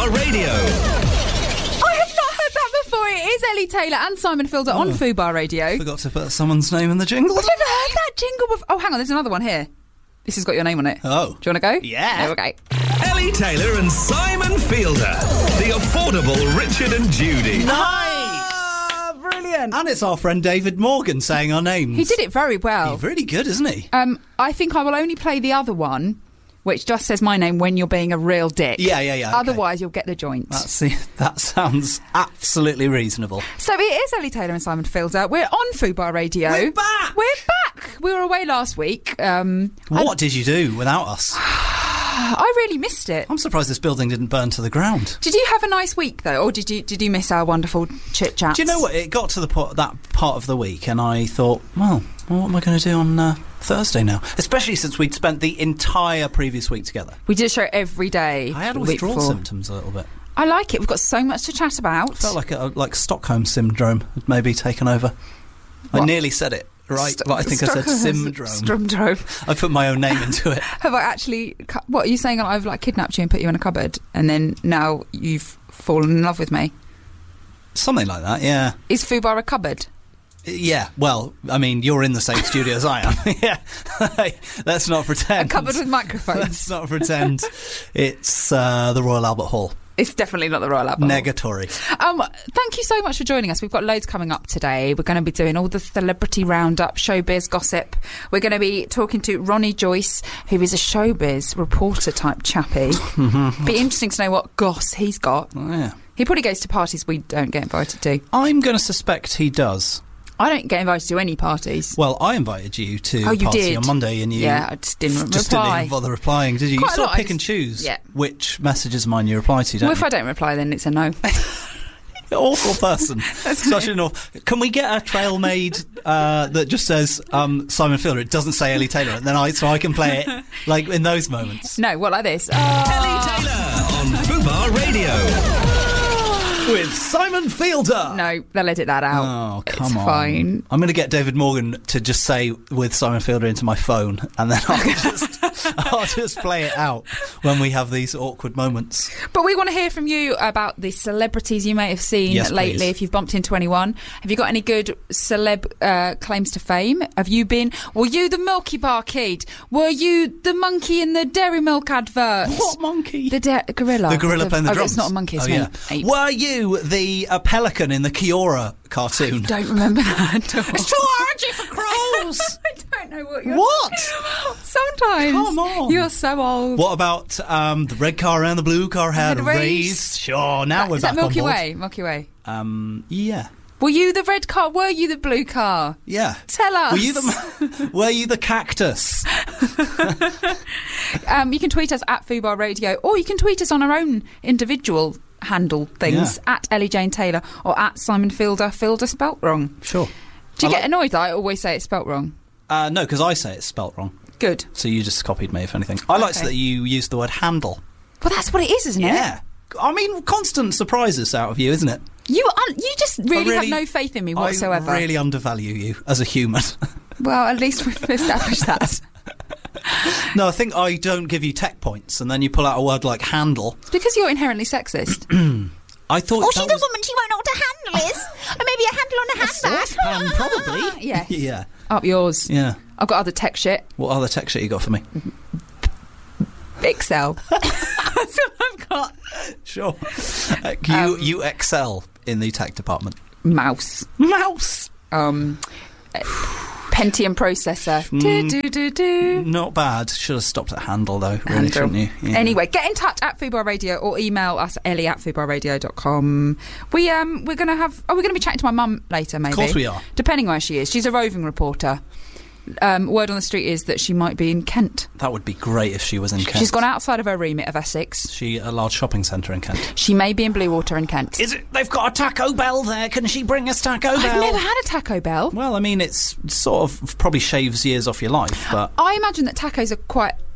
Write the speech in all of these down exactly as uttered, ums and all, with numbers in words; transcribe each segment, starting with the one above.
Fubar Radio. I have not heard that before. It is Ellie Taylor and Simon Fielder oh, on Fubar Radio. Forgot to put someone's name in the jingle. I've never heard that jingle before. Oh, hang on, there's another one here. This has got your name on it. Oh. Do you want to go? Yeah. There we go. Ellie Taylor and Simon Fielder. The affordable Richard and Judy. Ah, brilliant. And it's our friend David Morgan saying our names. He did it very well. He's really good, isn't he? Um, I think I will only play the other one, which just says my name when you're being a real dick. Yeah, yeah, yeah. Okay. Otherwise, you'll get the joint. That's, that sounds absolutely reasonable. So it is Ellie Taylor and Simon Fielder. We're on Fubar Radio. We're back! We're back! We were away last week. Um, what and- did you do without us? I really missed it. I'm surprised this building didn't burn to the ground. Did you have a nice week, though, or did you did you miss our wonderful chit-chats? Do you know what? It got to the po- that part of the week, and I thought, well, what am I going to do on uh, Thursday now? Especially since we'd spent the entire previous week together. We did a show every day. I had the week withdrawal before. symptoms a little bit. I like it. We've got so much to chat about. Felt like a, like Stockholm syndrome had maybe taken over. What? I nearly said it right, St- but I think I said syndrome. Syndrome. I put my own name into it. Have I actually? cu- What are you saying? I've like kidnapped you and put you in a cupboard, and then now you've fallen in love with me? Something like that, yeah. Is Fubar a cupboard? Yeah, well, I mean, you're in the same studio as I am. Yeah, let's not pretend. A cupboard with microphones. Let's not pretend it's uh, the Royal Albert Hall. It's definitely not the Royal Albert Hall. Negatory. Um, thank you so much for joining us. We've got loads coming up today. We're going to be doing all the celebrity roundup, showbiz gossip. We're going to be talking to Ronnie Joyce, who is a showbiz reporter type chappy. Be interesting to know what goss he's got. Oh, yeah. He probably goes to parties we don't get invited to. I'm going to suspect he does. I don't get invited to any parties. Well, I invited you to Oh, a you party did? on Monday, and you Yeah, I just didn't just reply. didn't even bother replying, did you? Quite you a sort lot, of pick I and just- choose yeah. which messages of mine you reply to, don't Well, if you? I don't reply, then it's a no. Awful person. Such an awful. Can we get a trail made uh, that just says um, Simon Fielder? It doesn't say Ellie Taylor, and then I so I can play it like in those moments. No, what like this? Oh. Ellie Taylor on Fubar Radio. With Simon Fielder. No, they'll edit that out. Oh, come it's on. Fine. I'm going to get David Morgan to just say with Simon Fielder into my phone, and then I'll just I'll just play it out when we have these awkward moments. But we want to hear from you about the celebrities you may have seen Yes, lately. please. If you've bumped into anyone, have you got any good celeb uh, claims to fame? Have you been? Were you the Milky Bar kid? Were you the monkey in the Dairy Milk advert? What monkey? The da- gorilla. The gorilla playing the oh, drums. It's not a monkey. It's oh, an yeah. ape. Were you the uh, pelican in the Kiora cartoon? I don't remember that at all. It's too orgy for crows. I don't know what you're What? Sometimes. Come on. You're so old. What about um, the red car and the blue car had Had a raised. raise? Sure, now That- we're is back that Milky on board. Way? Milky Way. Um, yeah, Were you the red car? Were you the blue car? yeah. Tell us. Were you the Were you the cactus? Um, you can tweet us at Fubar Radio, or you can tweet us on our own individual handle things Yeah. at Ellie Jane Taylor or at Simon Fielder. Fielder spelt wrong. Sure. Do you I get like- annoyed that I always say it's spelt wrong? Uh, no, because I say it's spelt wrong. Good. So you just copied me, if anything. I liked Okay. that you used the word handle. Well, that's what it is, isn't it? Yeah. I mean, constant surprises out of you, isn't it? You un- you just really, really- have no faith in me whatsoever. I really undervalue you as a human. Well, at least we've established that. No, I think I don't give you tech points, and then you pull out a word like handle. It's because you're inherently sexist. I thought Oh, that she's a was woman, she won't know what a handle is. Or maybe a handle on a handbag. saucepan, probably. Yes. Yeah, Up yours. yeah. I've got other tech shit. What other tech shit you got for me? Excel. That's what I've got. Sure. Uh, you Um, you excel in the tech department. Mouse. Mouse. Um, uh, Pentium processor. Do, do, do, do. Not bad. Should have stopped at handle though. Really, Handle. shouldn't you? Yeah. Anyway, get in touch at Fubar Radio or email us Ellie at fubar radio dot com. We um we're gonna have oh we're gonna be chatting to my mum later maybe. Of course we are. Depending where she is. She's a roving reporter. Um, word on the street is that she might be in Kent. That would be great if she was in Kent. She's gone outside of her remit of Essex. She a large shopping centre in Kent. She may be in Bluewater in Kent. Is it? They've got a Taco Bell there. Can she bring us Taco Bell? I've never had a Taco Bell. Well, I mean, it's sort of probably shaves years off your life, but I imagine that tacos are quite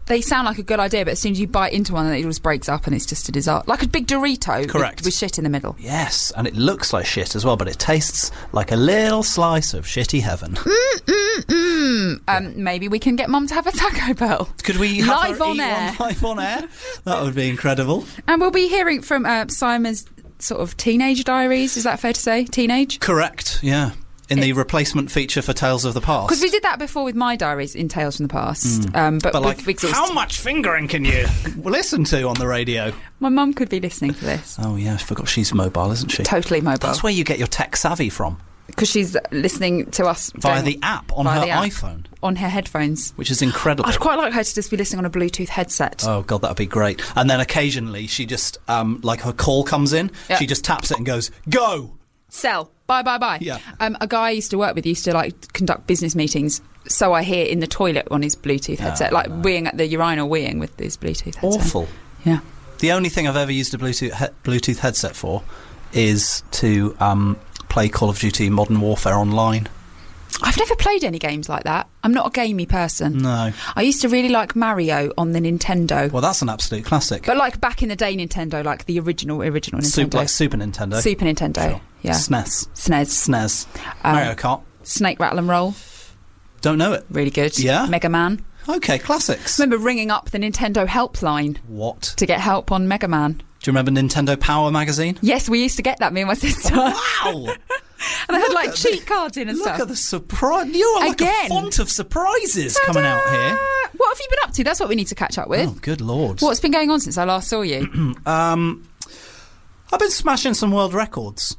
they sound like a good idea, but as soon as you bite into one, it just breaks up and it's just a disaster. Like a big Dorito. Correct. With, with shit in the middle. Yes, and it looks like shit as well, but it tastes like a little slice of shitty heaven. Mm-mm-mm. Um, maybe we can get Mum to have a Taco Bell. Could we have live her on eat air? one live on air? That would be incredible. And we'll be hearing from uh, Simon's sort of teenage diaries. Is that fair to say? Teenage? Correct, yeah. In the replacement feature for Tales of the Past. Because we did that before with my diaries in Tales from the Past. Mm. Um, but but with like, exhaust- how much fingering can you listen to on the radio? My mum could be listening to this. Oh, yeah, I forgot she's mobile, isn't she? Totally mobile. That's where you get your tech savvy from. Because she's listening to us Via going- the app on via her the app, iPhone. on her headphones. Which is incredible. I'd quite like her to just be listening on a Bluetooth headset. Oh, God, that would be great. And then occasionally she just, um, like her call comes in, Yeah. she just taps it and goes, go! Sell. Bye, bye, bye. Yeah. Um, a guy I used to work with used to like conduct business meetings, so I hear in the toilet on his Bluetooth headset, Oh, like no. weeing at the urinal, weeing with his Bluetooth headset. Awful. Yeah. The only thing I've ever used a Bluetooth he- Bluetooth headset for is to um, play Call of Duty Modern Warfare Online. I've never played any games like that. I'm not a gamey person. No. I used to really like Mario on the Nintendo. Well, that's an absolute classic. But like back in the day Nintendo, like the original, original Nintendo. Super, like Super Nintendo. Super Nintendo, Sure. yeah. S N E S. S N E S. S N E S. Um, Mario Kart. Snake Rattle and Roll. Don't know it. Really good. Yeah? Mega Man. Okay, classics. Remember ringing up the Nintendo helpline What? to get help on Mega Man. Do you remember Nintendo Power magazine? Yes, we used to get that, me and my sister. Wow! And they had Look like at cheat the- cards in and Look stuff. at the surprise. You are like Again. a font of surprises coming out here. Ta-da! What have you been up to? That's what we need to catch up with. Oh, good lord. What's been going on since I last saw you? Um, I've been smashing some world records.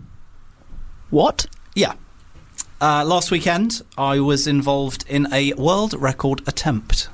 What? Yeah. Uh, last weekend, I was involved in a world record attempt.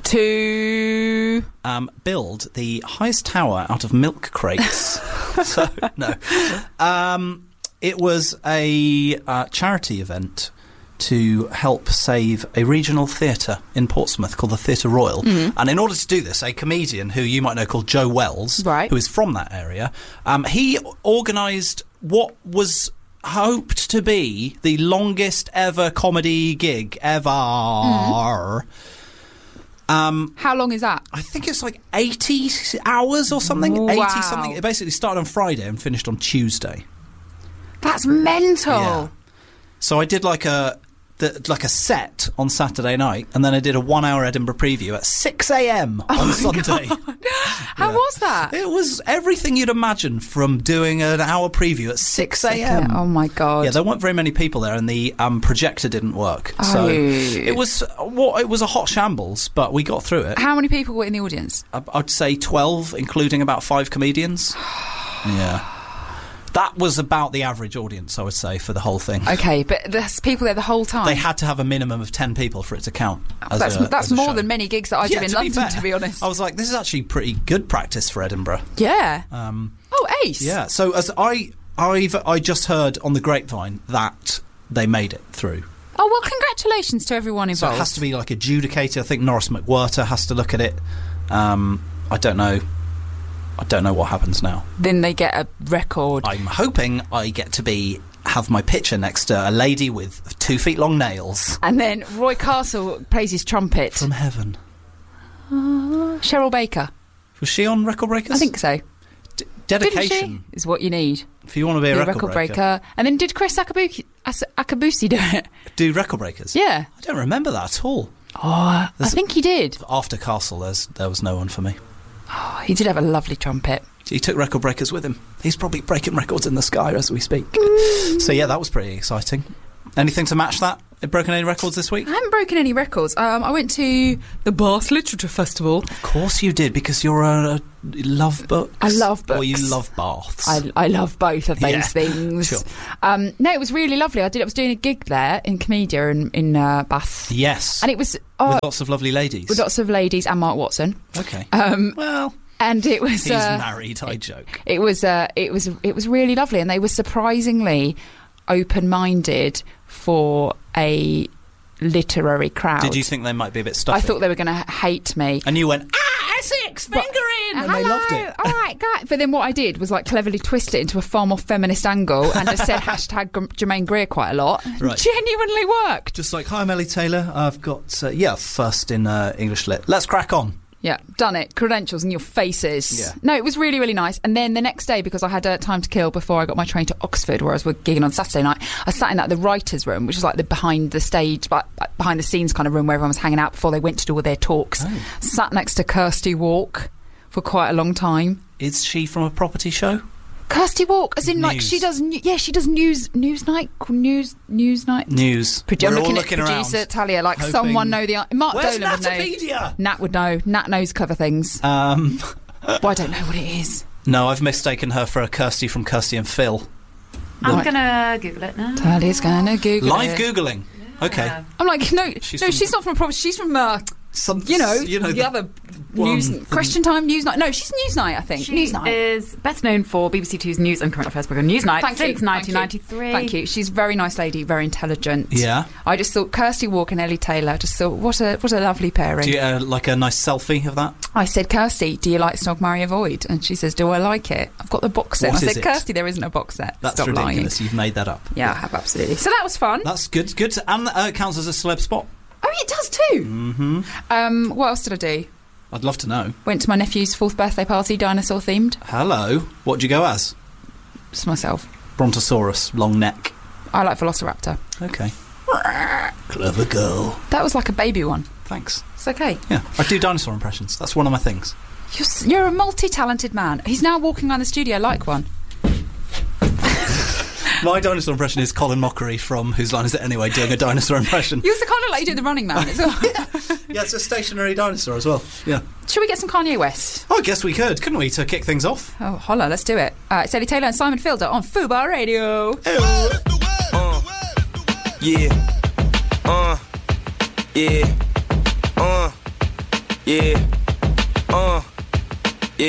To... Um, build the highest tower out of milk crates. So, no. Um, it was a uh, charity event to help save a regional theatre in Portsmouth called the Theatre Royal. Mm-hmm. And in order to do this, a comedian who you might know called Joe Wells, Right. who is from that area, um, he organised what was hoped to be the longest ever comedy gig ever. Mm. Um, How long is that? I think it's like eighty hours or something. Wow. eighty something. It basically started on Friday and finished on Tuesday. That's mental. Yeah. So I did like a the, like a set on Saturday night, and then I did a one-hour Edinburgh preview at six a.m. on Sunday. How Yeah. was that? It was everything you'd imagine from doing an hour preview at six a.m. Oh my god. Yeah, there weren't very many people there, and the um, projector didn't work. Oh. So it was what it was a hot shambles, but we got through it. How many people were in the audience? I- I'd say twelve, including about five comedians. Yeah. That was about the average audience, I would say, for the whole thing. Okay, but there's people there the whole time. They had to have a minimum of ten people for it to count. As that's a, that's as a more show. than many gigs that I do Yeah, in to be London, fair, to be honest. I was like, this is actually pretty good practice for Edinburgh. Yeah. Um, Oh, ace. yeah. So as I, I've, I just heard on the grapevine that they made it through. Oh, well, congratulations to everyone So involved. it has to be like adjudicated. I think Norris McWhirter has to look at it. Um, I don't know. I don't know what happens now. Then they get a record. I'm hoping I get to be have my picture next to a lady with two feet long nails And then Roy Castle plays his trumpet. from heaven. Cheryl Baker. Was she on Record Breakers? I think so. D- Didn't dedication. she? Is what you need. If you want to be a Be a record, record breaker, breaker. And then did Chris Akabusi, As- Akabusi do it? do Record Breakers. Yeah. I don't remember that at all. Oh, I There's- think he did. After Castle, there's there was no one for me. Oh, he did have a lovely trumpet. He took Record Breakers with him. He's probably breaking records in the sky as we speak. So yeah, that was pretty exciting. Anything to match that? Have broken any records this week? I haven't broken any records. Um, I went to the Bath Literature Festival. Of course you did, because you're a, a love books. I love Or you books. love baths. I, I love both of those Yeah, things. sure. Um, no, it was really lovely. I did. I was doing a gig there in Comedia in, in uh, Bath, yes. and it was oh, with lots of lovely ladies. with lots of ladies and Mark Watson. Okay. Um, well, and it was he's uh, married, I joke. it was uh, it was it was really lovely, and they were surprisingly open-minded for a literary crowd. Did you think they might be a bit stuffy? I thought they were going to hate me. And you went, ah, Essex, fingering! fine, and they loved it. All right, guys. But then what I did was like cleverly twist it into a far more feminist angle and just said hashtag Jermaine Greer quite a lot. Right. Genuinely worked. Just like, hi, I'm Ellie Taylor. I've got, uh, yeah, first in uh, English Lit. Let's crack on. Yeah, done it. Credentials in your faces. Yeah. No, it was really, really nice. And then the next day, because I had uh, time to kill before I got my train to Oxford, where I was gigging on Saturday night, I sat in that the writers' room, which is like the behind the stage, but behind the scenes kind of room where everyone was hanging out before they went to do all their talks. Oh. Sat next to Kirsty Walk for quite a long time. Is she from a property show? Kirsty Walk, as in like News. she does. nu- Yeah, she does news. News night. News. News night. News. Pro- We're I'm all looking, looking at around, producer Talia, like hoping- someone know the. Mark Where's Dolan would know. Natapedia? Nat would know. Nat knows clever things. Um, Well, I don't know what it is. no, I've mistaken her for a Kirsty from Kirsty and Phil. I'm Right. gonna Google it now. Talia's gonna Google Live it. Googling. Okay. Yeah. I'm like, no, She's no, from- she's not from a property. She's from, uh, Some, you know, you know the, the other one, news. the- Question Time News Night. No, she's News Night, I think. She News Night. is best known for B B C Two's News and Current Affairs program Newsnight Thank since you. nineteen ninety-three. Thank you. She's a very nice lady, very intelligent. Yeah. I just thought Kirsty Walk and Ellie Taylor. Just thought, what a what a lovely pairing. Do you get uh, like a nice selfie of that? I said, Kirsty, do you like Snog, Marry, Avoid? And she says, do I like it? I've got the box set. What I is said, it? Kirsty, there isn't a box set. That's Stop lying. ridiculous. You've made that up. Yeah, I have, absolutely. So that was fun. That's good. Good. And uh, it counts as a celeb spot. Oh, it does too. Mm-hmm. Um, what else did I do? I'd love to know. Went to my nephew's fourth birthday party, dinosaur themed. Hello. What'd you go as? Just myself. Brontosaurus, long neck. I like Velociraptor. Okay. Clever girl. That was like a baby one. Thanks. It's okay. Yeah, I do dinosaur impressions. That's one of my things. You're, s- you're a multi-talented man. He's now walking around the studio like one. My dinosaur impression is Colin Mockery from Whose Line Is It Anyway, doing a dinosaur impression. You also kind of like you do the Running Man as well. Yeah, it's a stationary dinosaur as well. Yeah. Should we get some Kanye West? Oh, I guess we could, couldn't we, to kick things off? Oh, holla, let's do it. Uh, it's Ellie Taylor and Simon Fielder on Fubar Radio. Uh, yeah. Uh, yeah. Uh, yeah. Uh,